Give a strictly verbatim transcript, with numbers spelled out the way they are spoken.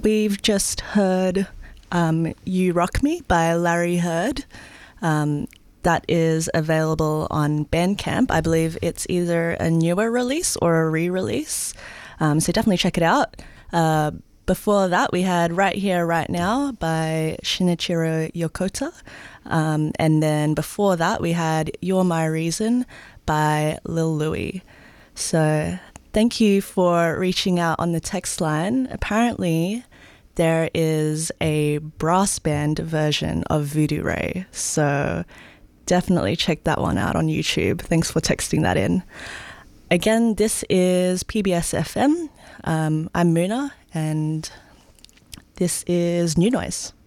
we've just heard um, You Rock Me by Larry Heard. Um, that is available on Bandcamp. I believe it's either a newer release or a re-release. Um, so definitely check it out. Uh, before that, we had Right Here, Right Now by Shinichiro Yokota. Um, and then before that, we had You're My Reason by Lil Louis. So thank you for reaching out on the text line. Apparently, there is a brass band version of Voodoo Ray. So definitely check that one out on YouTube. Thanks for texting that in. Again, this is P B S F M. Um, I'm Muna, and this is New Noise.